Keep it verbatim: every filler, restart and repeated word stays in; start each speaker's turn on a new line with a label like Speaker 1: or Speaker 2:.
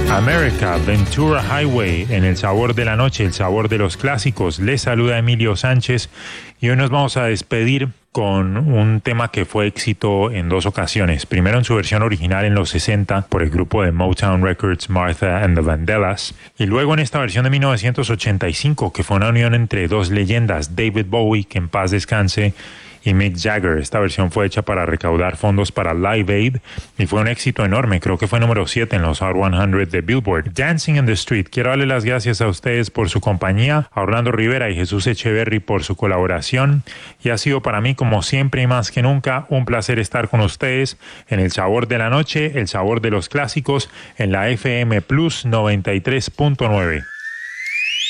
Speaker 1: America, Ventura Highway, en el sabor de la noche, el sabor de los clásicos. Les saluda Emilio Sánchez y hoy nos vamos a despedir con un tema que fue éxito en dos ocasiones. Primero en su versión original en los sesenta por el grupo de Motown Records Martha and the Vandellas, y luego en esta versión de mil novecientos ochenta y cinco, que fue una unión entre dos leyendas, David Bowie, que en paz descanse, y Mick Jagger. Esta versión fue hecha para recaudar fondos para Live Aid y fue un éxito enorme. Creo que fue número siete en los Hot cien de Billboard. Dancing in the Street. Quiero darle las gracias a ustedes por su compañía, a Orlando Rivera y Jesús Echeverry por su colaboración, y ha sido para mí, como siempre y más que nunca, un placer estar con ustedes en el sabor de la noche, el sabor de los clásicos, en la F M Plus noventa y tres punto nueve.